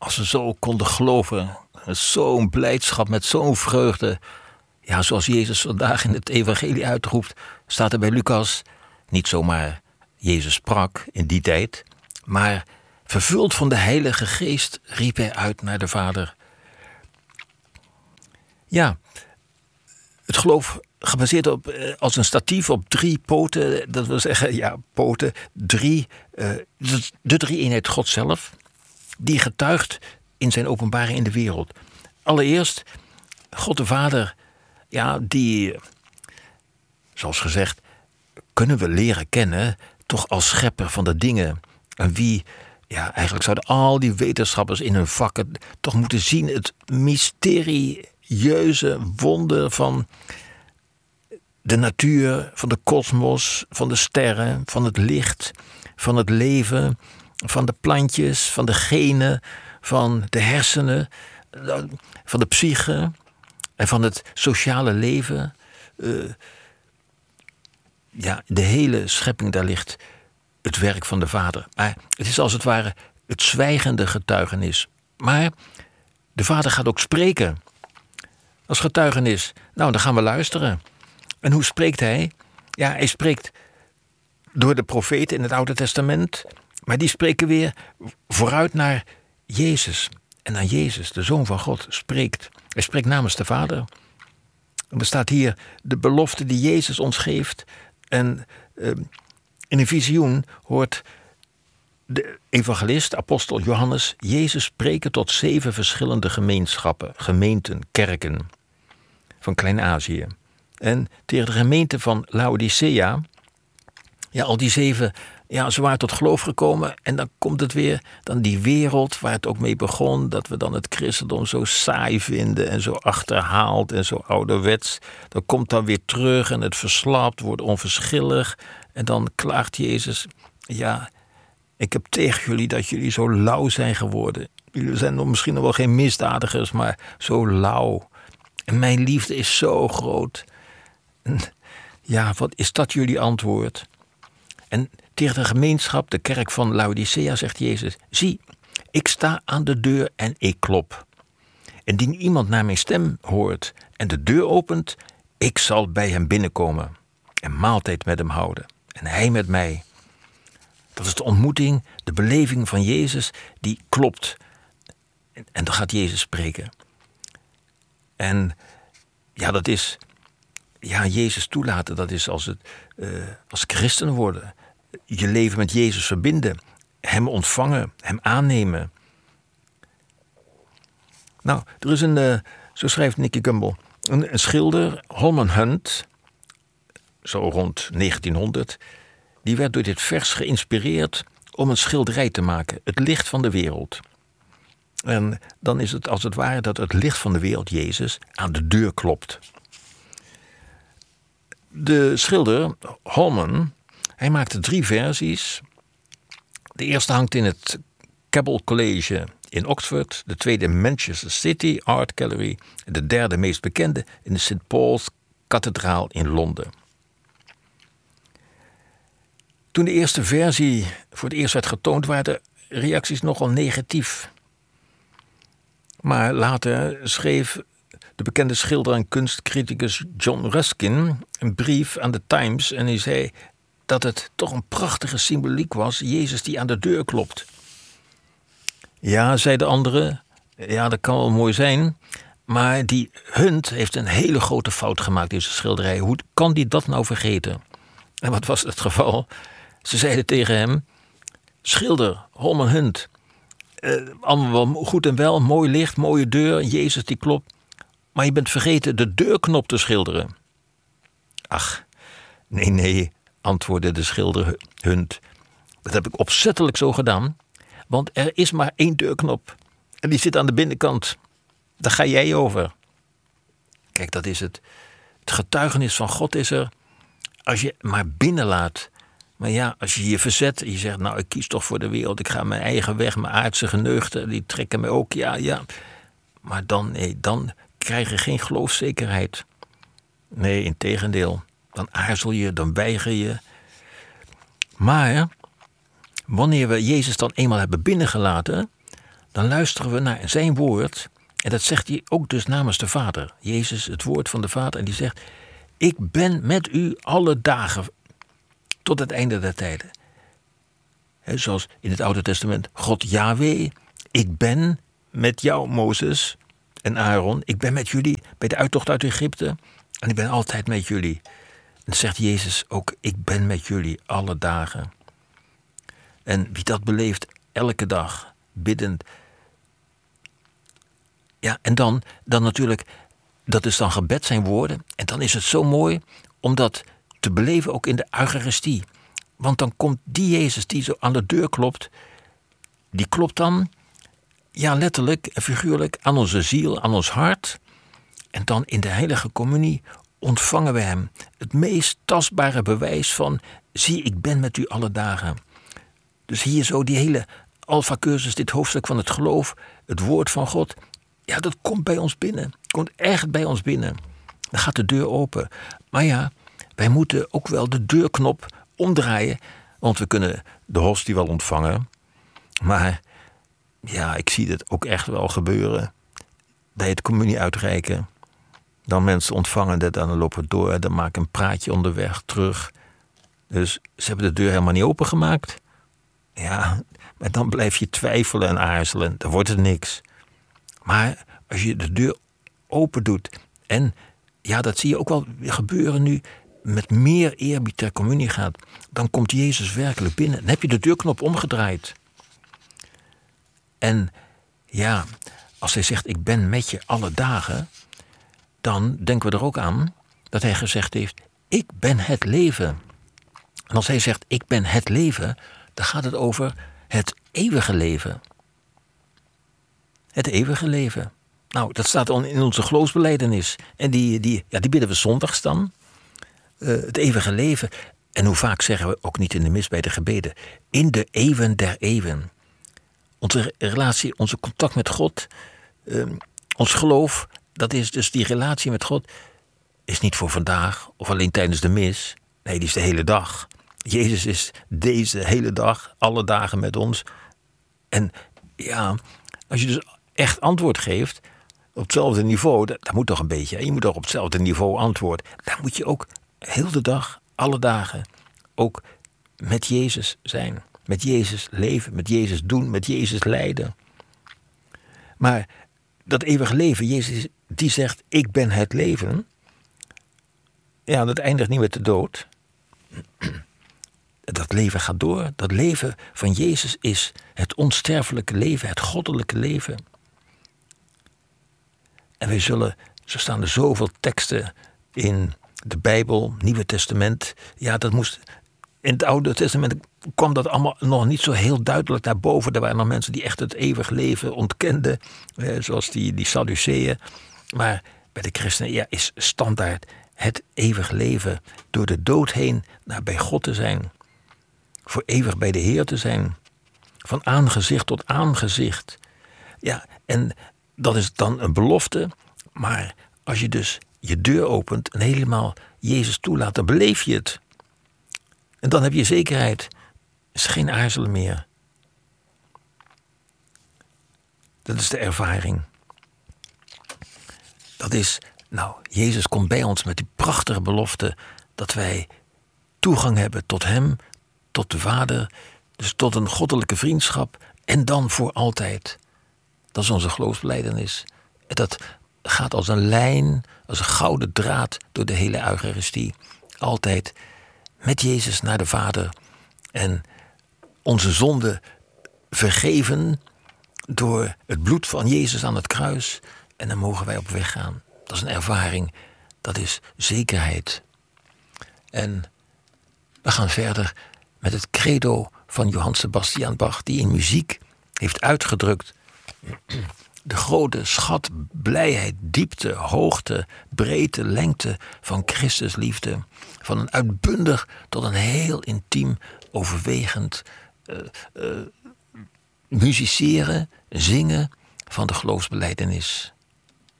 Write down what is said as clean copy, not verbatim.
als we zo konden geloven. Zo'n blijdschap met zo'n vreugde. Ja, zoals Jezus vandaag in het evangelie uitroept, staat er bij Lucas. Niet zomaar Jezus sprak in die tijd, maar vervuld van de Heilige Geest riep hij uit naar de Vader. Ja, het geloof gebaseerd op, als een statief op 3 poten. Dat wil zeggen, ja, poten, 3. De 3-eenheid God zelf, die getuigt in zijn openbaring in de wereld. Allereerst, God de Vader, ja, die, zoals gezegd, kunnen we leren kennen, toch als schepper van de dingen. En wie, ja, eigenlijk zouden al die wetenschappers in hun vakken toch moeten zien het mysterieuze wonder van de natuur, van de kosmos, van de sterren, van het licht, van het leven, van de plantjes, van de genen, van de hersenen, van de psyche en van het sociale leven. Ja, de hele schepping, daar ligt het werk van de Vader. Maar het is als het ware het zwijgende getuigenis. Maar de Vader gaat ook spreken als getuigenis. Nou, dan gaan we luisteren. En hoe spreekt hij? Ja, hij spreekt door de profeten in het Oude Testament. Maar die spreken weer vooruit naar Jezus. En naar Jezus, de Zoon van God, spreekt. Hij spreekt namens de Vader. En er staat hier de belofte die Jezus ons geeft. En in een visioen hoort de evangelist, apostel Johannes, Jezus spreken tot 7 verschillende gemeenschappen, gemeenten, kerken van Klein-Azië. En tegen de gemeente van Laodicea, ja, al die 7, ja, ze waren tot geloof gekomen. En dan komt het weer, dan die wereld waar het ook mee begon, dat we dan het christendom zo saai vinden en zo achterhaald en zo ouderwets. Dan komt dan weer terug en het verslapt, wordt onverschillig. En dan klaagt Jezus, ja, ik heb tegen jullie dat jullie zo lauw zijn geworden. Jullie zijn misschien nog wel geen misdadigers, maar zo lauw. En mijn liefde is zo groot. En ja, wat is dat jullie antwoord? En tegen de gemeenschap, de kerk van Laodicea, zegt Jezus, zie, ik sta aan de deur en ik klop. Indien iemand naar mijn stem hoort en de deur opent, ik zal bij hem binnenkomen en maaltijd met hem houden. En hij met mij. Dat is de ontmoeting, de beleving van Jezus die klopt. En dan gaat Jezus spreken. En ja, dat is, ja, Jezus toelaten, dat is als christen worden. Je leven met Jezus verbinden. Hem ontvangen, hem aannemen. Nou, er is zo schrijft Nicky Gumbel, een schilder, Holman Hunt, zo rond 1900, die werd door dit vers geïnspireerd om een schilderij te maken, het licht van de wereld. En dan is het als het ware dat het licht van de wereld, Jezus, aan de deur klopt. De schilder, Holman, hij maakte 3 versies. De eerste hangt in het Keble College in Oxford, de tweede in Manchester City Art Gallery en de derde meest bekende in de St. Paul's Kathedraal in Londen. Toen de eerste versie voor het eerst werd getoond, waren de reacties nogal negatief. Maar later schreef de bekende schilder en kunstcriticus John Ruskin een brief aan de Times en hij zei dat het toch een prachtige symboliek was, Jezus die aan de deur klopt. Ja, zei de andere, ja, dat kan wel mooi zijn, maar die Hunt heeft een hele grote fout gemaakt, deze schilderij. Hoe kan die dat nou vergeten? En wat was het geval? Ze zeiden tegen hem, schilder, Holman Hunt, allemaal wel goed en wel, mooi licht, mooie deur, Jezus die klopt, maar je bent vergeten de deurknop te schilderen. Ach, nee, antwoordde de schilder Hunt. Dat heb ik opzettelijk zo gedaan, want er is maar 1 deurknop en die zit aan de binnenkant. Daar ga jij over. Kijk, dat is het. Het getuigenis van God is er als je maar binnenlaat. Maar ja, als je je verzet en je zegt, nou, ik kies toch voor de wereld, ik ga mijn eigen weg, mijn aardse geneugten, die trekken mij ook, ja. Maar dan krijg je geen geloofszekerheid. Nee, integendeel. Dan aarzel je, dan weiger je. Maar wanneer we Jezus dan eenmaal hebben binnengelaten, dan luisteren we naar zijn woord. En dat zegt hij ook dus namens de Vader. Jezus, het woord van de Vader. En die zegt, ik ben met u alle dagen tot het einde der tijden. Zoals in het Oude Testament, God Yahweh, ik ben met jou, Mozes en Aaron. Ik ben met jullie bij de uittocht uit Egypte. En ik ben altijd met jullie. En dan zegt Jezus ook, ik ben met jullie alle dagen. En wie dat beleeft, elke dag, biddend. Ja, en dan natuurlijk, dat is dan gebed, zijn woorden. En dan is het zo mooi om dat te beleven ook in de Eucharistie. Want dan komt die Jezus die zo aan de deur klopt, die klopt dan, ja letterlijk en figuurlijk, aan onze ziel, aan ons hart. En dan in de heilige communie ontvangen we hem. Het meest tastbare bewijs van, zie, ik ben met u alle dagen. Dus hier zo die hele Alpha-cursus, dit hoofdstuk van het geloof, het woord van God. Ja, dat komt bij ons binnen. Komt echt bij ons binnen. Dan gaat de deur open. Maar ja, wij moeten ook wel de deurknop omdraaien. Want we kunnen de hostie wel ontvangen. Maar ja, ik zie het ook echt wel gebeuren. Bij het communie uitreiken. Dan mensen ontvangen dat, dan lopen we door. Dan maken een praatje onderweg terug. Dus ze hebben de deur helemaal niet opengemaakt. Ja, maar dan blijf je twijfelen en aarzelen. Dan wordt het niks. Maar als je de deur open doet. En ja, dat zie je ook wel gebeuren nu. Met meer eerbied ter communie gaat. Dan komt Jezus werkelijk binnen. Dan heb je de deurknop omgedraaid. En ja, als hij zegt, ik ben met je alle dagen. Dan denken we er ook aan dat hij gezegd heeft, ik ben het leven. En als hij zegt, ik ben het leven, dan gaat het over het eeuwige leven. Het eeuwige leven. Nou, dat staat in onze geloofsbelijdenis. En die bidden we zondags dan. Het eeuwige leven. En hoe vaak zeggen we ook niet in de mis bij de gebeden. In de eeuwen der eeuwen. Onze relatie, onze contact met God. Ons geloof, dat is dus die relatie met God. Is niet voor vandaag of alleen tijdens de mis. Nee, die is de hele dag. Jezus is deze hele dag, alle dagen met ons. En ja, als je dus echt antwoord geeft op hetzelfde niveau, dat moet toch een beetje. Je moet toch op hetzelfde niveau antwoorden. Dan moet je ook heel de dag, alle dagen, ook met Jezus zijn. Met Jezus leven, met Jezus doen, met Jezus lijden. Maar dat eeuwige leven, Jezus die zegt, ik ben het leven. Ja, dat eindigt niet met de dood. Dat leven gaat door. Dat leven van Jezus is het onsterfelijke leven, het goddelijke leven. En wij zullen, zo staan er zoveel teksten in de Bijbel, Nieuwe Testament. Ja, dat moest, in het Oude Testament kwam dat allemaal nog niet zo heel duidelijk naar boven. Er waren nog mensen die echt het eeuwig leven ontkenden, zoals die Sadduceeën. Maar bij de christenen is standaard het eeuwig leven door de dood heen naar bij God te zijn. Voor eeuwig bij de Heer te zijn. Van aangezicht tot aangezicht. Ja, en dat is dan een belofte. Maar als je dus je deur opent en helemaal Jezus toelaat, dan beleef je het. En dan heb je zekerheid. Er is geen aarzelen meer. Dat is de ervaring. Dat is, Jezus komt bij ons met die prachtige belofte dat wij toegang hebben tot hem, tot de Vader, dus tot een goddelijke vriendschap en dan voor altijd. Dat is onze geloofsbelijdenis. En dat gaat als een lijn, als een gouden draad door de hele Eucharistie. Altijd met Jezus naar de Vader en onze zonde vergeven door het bloed van Jezus aan het kruis. En dan mogen wij op weg gaan. Dat is een ervaring, dat is zekerheid. En we gaan verder met het credo van Johann Sebastian Bach, die in muziek heeft uitgedrukt de grote schat, blijheid, diepte, hoogte, breedte, lengte van Christus liefde. Van een uitbundig tot een heel intiem, overwegend musiceren, zingen van de geloofsbelijdenis.